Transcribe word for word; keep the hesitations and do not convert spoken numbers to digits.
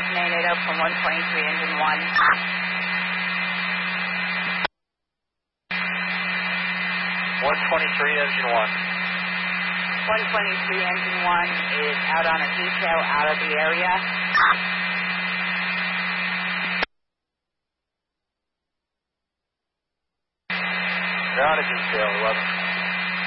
Falcon eight eighty from one twenty-three, engine one. one twenty-three, engine one. one twenty-three, engine one is out on a detail out of the area. They're out of detail, eleven.